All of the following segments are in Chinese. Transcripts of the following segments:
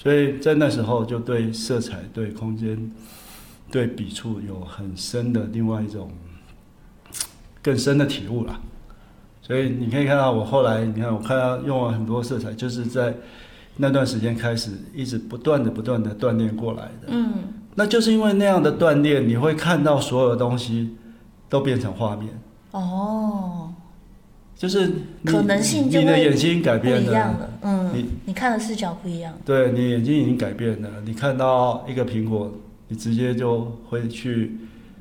所以在那时候就对色彩、对空间、对笔触有很深的另外一种更深的体悟啦。所以你可以看到我后来，你看我看到用了很多色彩，就是在那段时间开始一直不断的锻炼过来的。那就是因为那样的锻炼，你会看到所有的东西都变成画面。就是可能性就你的眼睛改变了， 不一样了。你看的视角不一样。 对，你眼睛已经改变了。你看到一个苹果，你直接就会去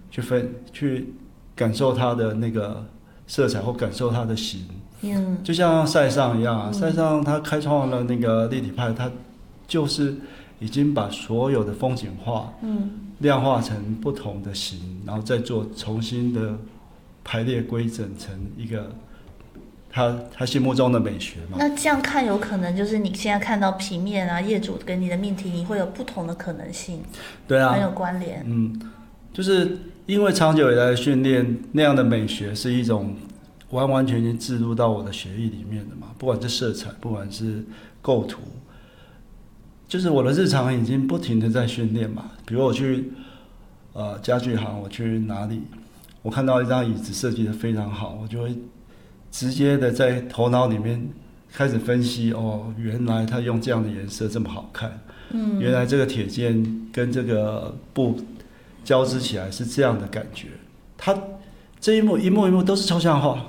感受它的那个色彩，或感受它的形。就像塞尚一样啊，塞尚他开创了那个立体派，他就是已经把所有的风景画，量化成不同的形，然后再做重新的排列规整成一个他心目中的美学嘛。 那这样看，有可能就是你现在看到平面啊，业主跟你的命题，你会有不同的可能性。 对啊， 很有关联。 就是因为长久以来的训练，那样的美学是一种完完全全置入到我的血液里面的嘛。不管是色彩，不管是构图，就是我的日常已经不停的在训练嘛。比如我去家具行，我去哪里，我看到一张椅子设计的非常好，我就会直接的在头脑里面开始分析，原来他用这样的颜色这么好看，原来这个铁件跟这个布交织起来是这样的感觉，它这一幕都是抽象化。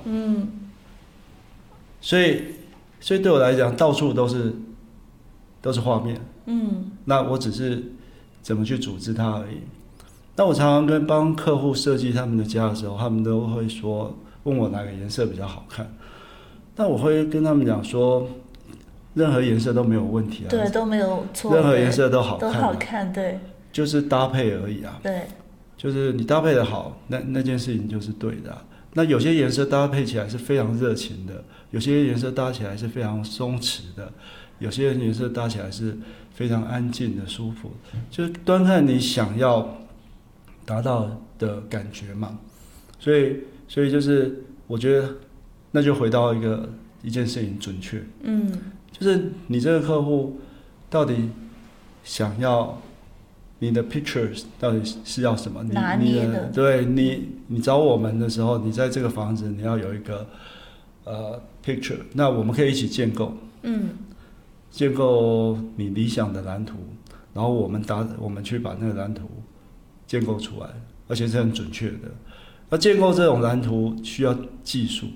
所以对我来讲，到处都是画面。那我只是怎么去组织它而已。那我常常帮客户设计他们的家的时候，他们都会问我哪个颜色比较好看。那我会跟他们讲说，任何颜色都没有问题啊， 对，都没有错， 任何颜色都好看，都好看，对， 就是搭配而已啊。 对， 就是你搭配的好，那件事情就是对的啊。那有些颜色搭配起来是非常热情的，有些颜色搭起来是非常松弛的，有些颜色搭起来是非常安静的、舒服，就是端看你想要达到的感觉嘛。所以就是我觉得，那就回到一件事情准确，就是你这个客户到底想要你的 pictures 到底是要什么？ 拿捏的， 对你找我们的时候，你在这个房子你要有一个picture， 那我们可以一起建构，建构你理想的蓝图，然后我们去把那个蓝图建构出来，而且是很准确的。那建构这种蓝图需要技术，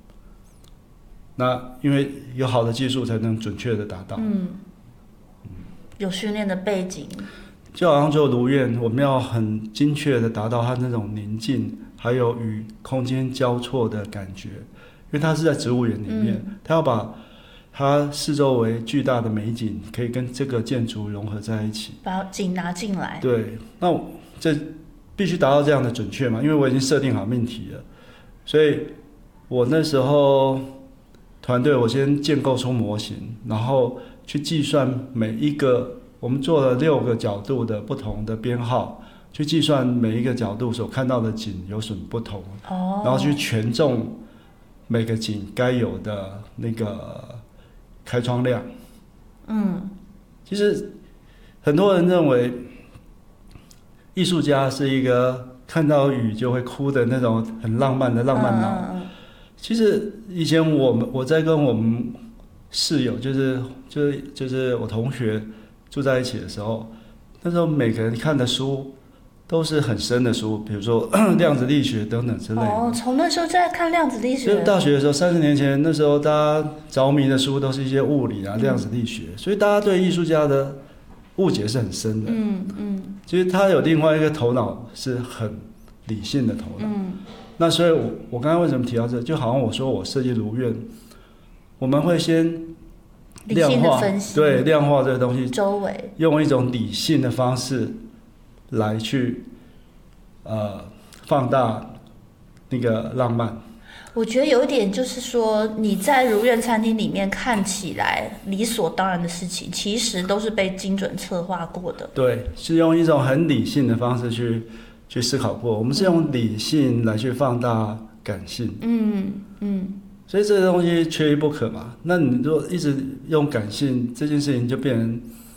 那因为有好的技术才能准确的达到。 有训练的背景。 就好像做如愿，我们要很精确的达到它那种宁静，还有与空间交错的感觉，因为它是在植物园里面，它要把它四周围巨大的美景可以跟这个建筑融合在一起， 把景拿进来。 对，那这必须达到这样的准确嘛，因为我已经设定好命题了，所以我那时候团队我先建构出模型，然后去计算每一个。我们做了6个角度的不同的编号，去计算每一个角度所看到的景有什么不同，然后去权重每个景该有的那个开窗量。其实很多人认为艺术家是一个看到雨就会哭的那种很浪漫的浪漫脑。其实以前我在跟我们室友，就是我同学。住在一起的时候，那时候每个人看的书都是很深的书，比如说量子力学等等之类的。 从那时候就在看量子力学。 就大学的时候，30年前那时候，大家着迷的书都是一些物理啊、量子力学，所以大家对艺术家的误解是很深的。其实他有另外一个头脑是很理性的头脑。那所以我刚才为什么提到这，就好像我说我设计如愿，我们会先。量化，对，量化这个东西， 周围用一种理性的方式来去放大那个浪漫。 我觉得有一点就是说，你在如愿餐厅里面看起来理所当然的事情，其实都是被精准策划过的。 对，是用一种很理性的方式去思考过。我们是用理性来去放大感性。所以这个东西缺一不可嘛。那你如果一直用感性，这件事情就变成